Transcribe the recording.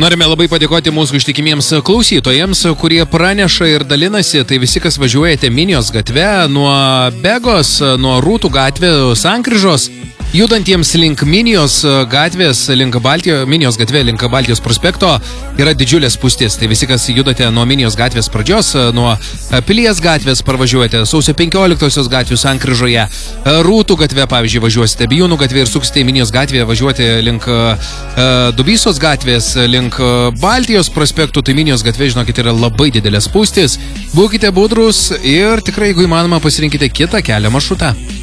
Norime labai padėkoti mūsų ištikimiems klausytojams, kurie praneša ir dalinasi. Tai visi, kas važiuojate Minijos gatve, nuo Begos, nuo Rūtų gatvės sankryžos, judantiems link Minijos gatvės, Minijos gatve, link Baltijos prospekto, yra didžiulė spūstis. Tai visi, kas judate nuo Minijos gatvės pradžios, nuo Pilies gatvės parvažiuojate, Sausio 15 gatvių sankryžoje, Rūtų gatve, pavyzdžiui, važiuosite Bijūnų gatvė ir suksite į Minijos gatvę, važiuoti link Dubysos gatvės, link Baltijos prospektų, tai Minijos gatvė, žinokit, yra labai didelės spūstis. Būkite budrus ir tikrai, jeigu įmanoma, pasirinkite kitą kelio maršrutą.